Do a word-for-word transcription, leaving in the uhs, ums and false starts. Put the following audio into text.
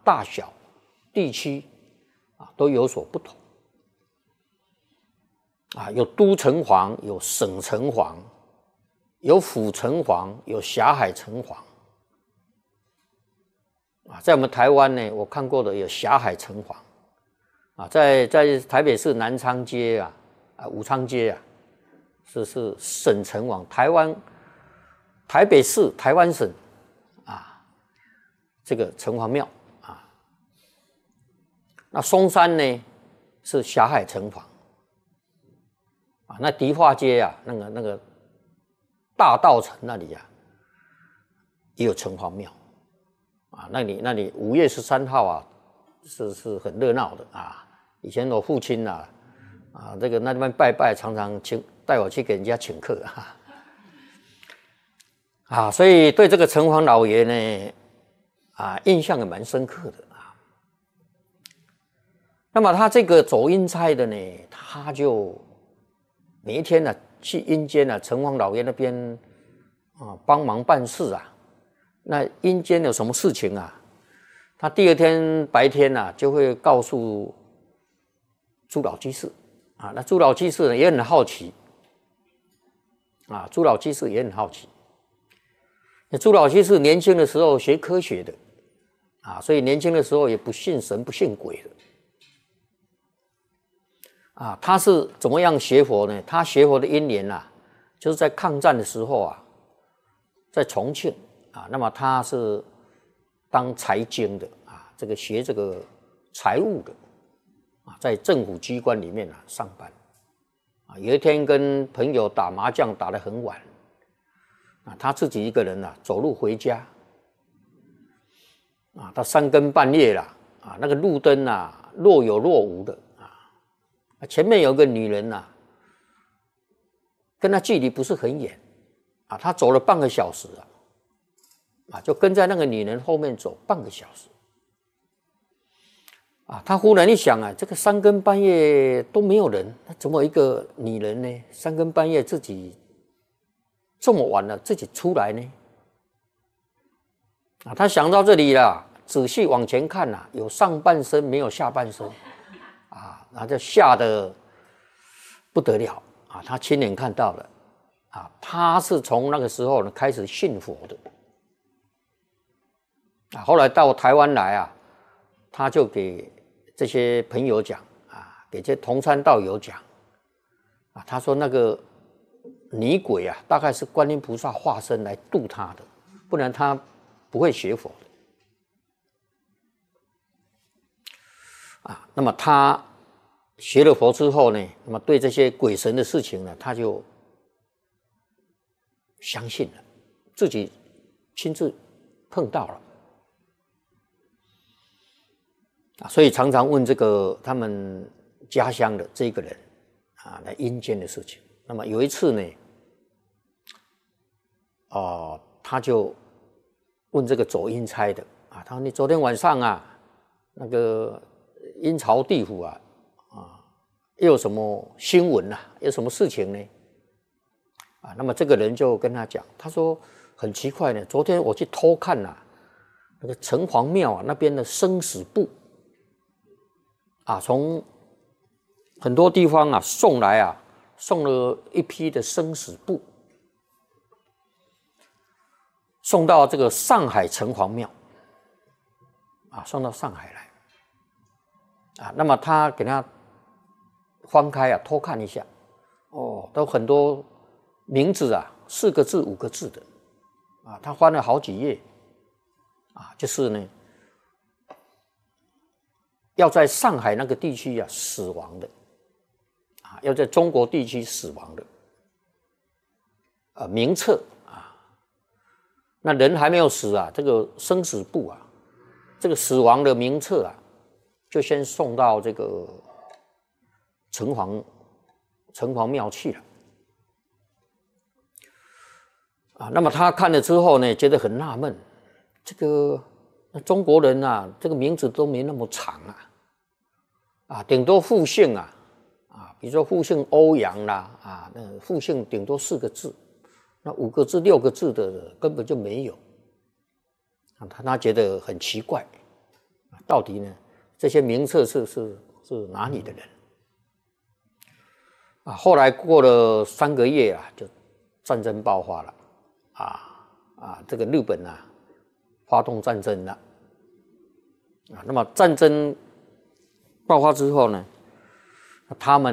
大小、地区啊都有所不同啊，有都城隍，有省城隍，有府城隍，有霞海城隍啊。在我们台湾呢，我看过的有霞海城隍啊，在在台北市南昌街啊、啊武昌街啊，是是省城隍，台湾台北市台湾省啊这个城隍庙啊。那松山呢是霞海城隍啊，那迪化街啊，那个那个大道城那里啊，也有城隍庙啊。那里那里五月十三号啊，是是很热闹的啊。以前我父亲啊，啊这个那边拜拜，常常请带我去给人家请客啊。啊，所以对这个城隍老爷呢，啊印象也蛮深刻的啊。那么他这个走阴差的呢，他就每一天呢、啊、去阴间啊，城隍老爷那边啊帮忙办事啊。那阴间有什么事情啊？他第二天白天啊就会告诉朱老居士啊。那朱老居士呢也很好奇啊，朱老居士也很好奇。那朱老居士年轻的时候学科学的啊，所以年轻的时候也不信神不信鬼的。啊，他是怎么样学佛呢？他学佛的因缘啊，就是在抗战的时候啊，在重庆啊，那么他是当财经的啊，这个学这个财务的啊，在政府机关里面啊上班啊。有一天跟朋友打麻将打得很晚啊，他自己一个人啊走路回家啊，到三更半夜了啊，那个路灯啊若有若无的。前面有个女人呐、啊，跟他距离不是很远啊，他走了半个小时啊，啊，就跟在那个女人后面走半个小时啊。他忽然一想啊，这个三更半夜都没有人，那怎么一个女人呢？三更半夜自己这么晚了，自己出来呢？啊，他想到这里了，仔细往前看呐、啊，有上半身没有下半身。然后就吓得不得了啊！他亲眼看到了啊，他是从那个时候呢开始信佛的啊。后来到台湾来啊，他就给这些朋友讲啊，给这同参道友讲啊，他说那个女鬼啊，大概是观音菩萨化身来度他的，不然他不会学佛的啊。那么他学了佛之后呢，那么对这些鬼神的事情呢，他就相信了，自己亲自碰到了啊，所以常常问这个他们家乡的这个人啊，来阴间的事情。那么有一次呢，哦，他就问这个走阴差的啊，他说：“你昨天晚上啊，那个阴曹地府啊。”又有什么新闻啊？有什么事情呢？啊，那么这个人就跟他讲，他说很奇怪呢，昨天我去偷看啊，那个城隍庙啊那边的生死簿啊，从很多地方啊送来啊，送了一批的生死簿，送到这个上海城隍庙啊，送到上海来啊，那么他给他翻开啊，偷看一下，哦，都很多名字啊，四个字、五个字的，啊，他翻了好几页，啊，就是呢，要在上海那个地区啊死亡的，啊，要在中国地区死亡的，呃，名册啊，那人还没有死啊，这个生死簿啊，这个死亡的名册啊，就先送到这个城隍城隍庙去了啊。那么他看了之后呢，觉得很纳闷，这个中国人啊，这个名字都没那么长啊，啊，顶多复姓啊，啊，比如说复姓欧阳啦，啊，那复姓顶多四个字，那五个字、六个字的根本就没有，啊，他他觉得很奇怪， 到底呢这些名册是是是哪里的人？啊，后来过了三个月啊，就战争爆发了，啊啊，这个日本啊发动战争了，啊，那么战争爆发之后呢，他们